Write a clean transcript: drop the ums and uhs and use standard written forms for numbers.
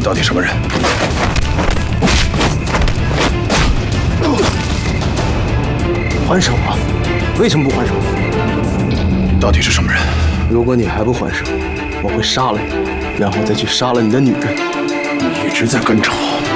到底什么人？ 还手啊！为什么不还手？ 到底是什么人？ 如果你还不还手，我会杀了你，然后再去杀了你的女人。 你一直在跟着我。